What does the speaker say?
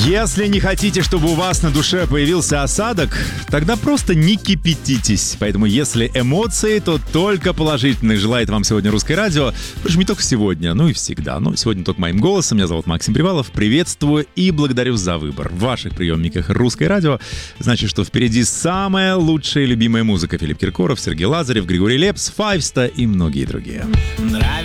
Если не хотите, чтобы у вас на душе появился осадок, тогда просто не кипятитесь. Поэтому если эмоции, то только положительные. Желает вам сегодня Русское радио. Причем не только сегодня, но и всегда. Но сегодня только моим голосом. Меня зовут Максим Привалов. Приветствую и благодарю за выбор. В ваших приемниках Русское радио. Значит, что впереди самая лучшая и любимая музыка. Филипп Киркоров, Сергей Лазарев, Григорий Лепс, Файвста и многие другие.